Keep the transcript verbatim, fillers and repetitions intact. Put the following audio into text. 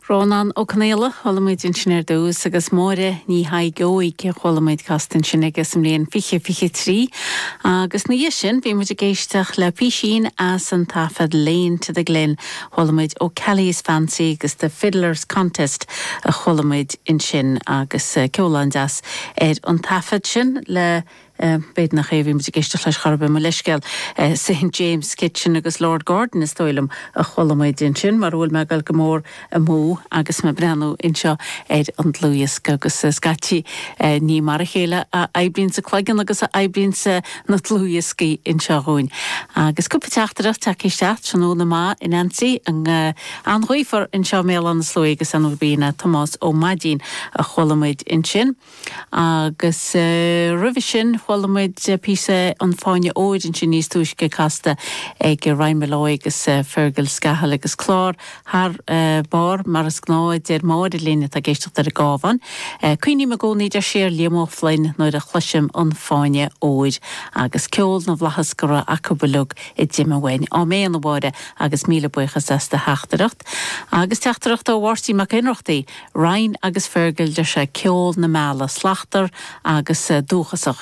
Rónan ó Cnéile cholamid in sinir dús agus móre ní haid góig cholamid castan sin agus am léon fiche fiche trí agus na dhé sin bhí muidir géisteach le písín as an tafad léin to the Glen cholamid ó Kelly's Fancy agus the Fiddler's Contest a cholamid in sin agus uh, ceolandas er an tafad sin le Uh, Beit nach éhí muidir géisteach leis charbe me leisceil uh, Saint James Kitchen agus Lord Gordon is stoilm a cholamid in sin mar bhfuil me gal go mór a mó agus me brenn in seo er an Louis agus uh, scati uh, ní mar a chéile a eibrín sa chluigan agus a eibrín sa na Louiscí in seo róin. Agus cúpa teachtarach te isteach san ó na má in Nancy an uh, anhuiifar in seo mé an sló agus an bína Tomás ó Madín a cholamid in sin agus uh, rivi sin cholamid písa an fáine óid in sin níos túisce casta ag Ryan Malloy agus Fergal Scahal agus Clár haar uh, bar mar as gnáid er máid a léine a géisteach ar a gávan. Uh, Cuoine me gcónaí de sér léamóflain nóir a chluisim an fáine óid agus ceol na bhlachas gora acabalug i ddíime bhain á mé an bháide agus míle buchas as de heachtaracht. Agus teachtaracht ó bhhairtí mac inreachtaí Ryan agus Fergal de se ceol na mála slachtar agus uh, dúchasach